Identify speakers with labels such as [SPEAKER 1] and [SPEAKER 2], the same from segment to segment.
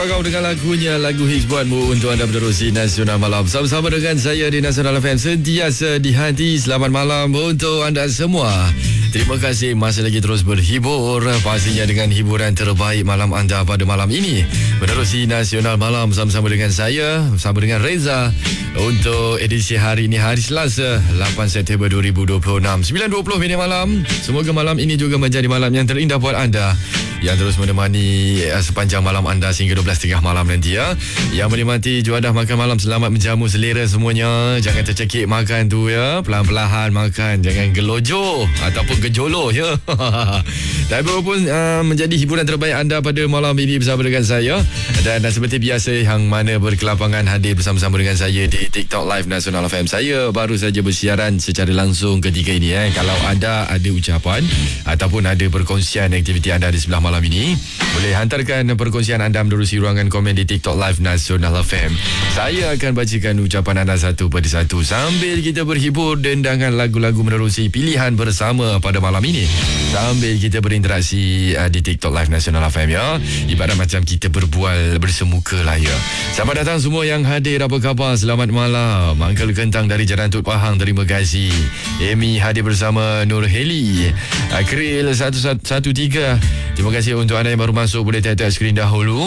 [SPEAKER 1] Kau dengan lagunya, lagu hits buatmu untuk anda menerusi Nasional Malam. Sama-sama dengan saya di Nasional FM, sentiasa di hati. Selamat malam untuk anda semua. Terima kasih masih lagi terus berhibur, pastinya dengan hiburan terbaik malam anda pada malam ini. Menerusi Nasional Malam sama-sama dengan saya, bersama dengan Reza, untuk edisi hari ini, hari Selasa 8 September 2026, 9.20 minit malam. Semoga malam ini juga menjadi malam yang terindah buat anda, yang terus menemani sepanjang malam anda sehingga 12.30 malam nanti ya. Yang menikmati juadah makan malam, selamat menjamu selera semuanya. Jangan tercekik makan tu ya, pelan-pelan makan, jangan gelojo ataupun gejolo ya. Tapi walaupun menjadi hiburan terbaik anda pada malam ini bersama dengan saya. Dan seperti biasa, yang mana berkelapangan hadir bersama-sama dengan saya di TikTok Live Nasional FM. Saya baru saja bersiaran secara langsung ketika ini. Kalau anda ada ucapan ataupun ada perkongsian aktiviti anda di sebelah malam ini, boleh hantarkan perkongsian anda menerusi ruangan komen di TikTok Live Nasional FM. Saya akan bacakan ucapan anda satu per satu sambil kita berhibur dengan lagu-lagu menerusi pilihan bersama pada malam ini, sambil kita berinteraksi di TikTok Live Nasional FM ya. Ibarat macam kita berbual bersemuka lah ya. Selamat datang semua yang hadir, apa khabar? Selamat malam. Uncle Kentang dari Jalan Tut Pahang, terima kasih. Amy hadir bersama Nur Heli. Akril 113, terima kasih untuk anda yang baru masuk. Boleh tap skrin dahulu,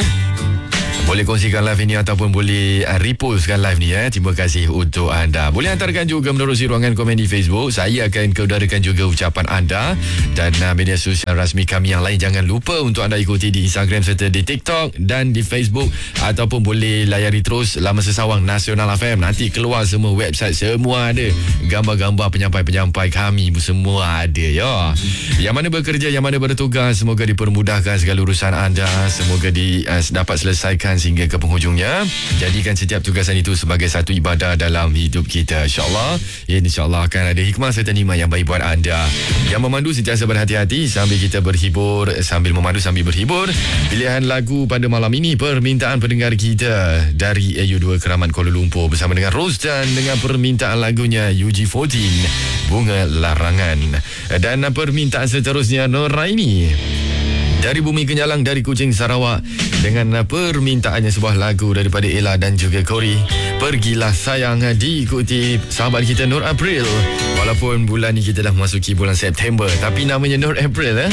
[SPEAKER 1] boleh kongsikan live ini ataupun boleh repostkan live ni ya. Terima kasih untuk anda. Boleh hantarkan juga menerusi ruangan komen di Facebook. Saya akan keudarakan juga ucapan anda. Dan media sosial rasmi kami yang lain, jangan lupa untuk anda ikuti di Instagram serta di TikTok dan di Facebook. Ataupun boleh layari terus laman sesawang Nasional FM. Nanti keluar semua website, semua ada gambar-gambar penyampai-penyampai kami, semua ada ya. Yang mana bekerja, yang mana bertugas, semoga dipermudahkan segala urusan anda. Semoga dapat selesaikan sehingga ke penghujungnya. Jadikan setiap tugasan itu sebagai satu ibadah dalam hidup kita, insyaAllah. InsyaAllah akan ada hikmah serta nikmat yang baik buat anda. Yang memandu sentiasa berhati-hati sambil kita berhibur, sambil memandu sambil berhibur. Pilihan lagu pada malam ini permintaan pendengar kita dari AU2 Keramat Kuala Lumpur bersama dengan Rosdan dengan permintaan lagunya UG14 Bunga Larangan. Dan permintaan seterusnya Noraini dari Bumi Kenyalang dari Kuching, Sarawak, dengan permintaannya sebuah lagu daripada Ella dan juga Kori, Pergilah Sayang, diikuti sahabat kita Nur April. Walaupun bulan ni kita dah masuki bulan September, tapi namanya Nur April.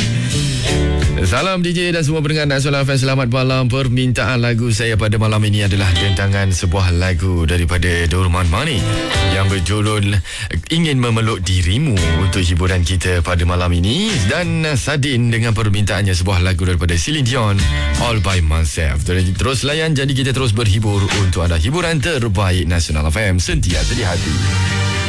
[SPEAKER 1] Salam DJ dan semua pendengar Nasional FM, selamat malam. Permintaan lagu saya pada malam ini adalah dentangan sebuah lagu daripada Dorman Mani yang berjudul Ingin Memeluk Dirimu untuk hiburan kita pada malam ini. Dan Sadin dengan permintaannya sebuah lagu daripada Celine Dion, All By Myself. Terus layan, jadi kita terus berhibur untuk anda. Hiburan terbaik Nasional FM, sentiasa di hati.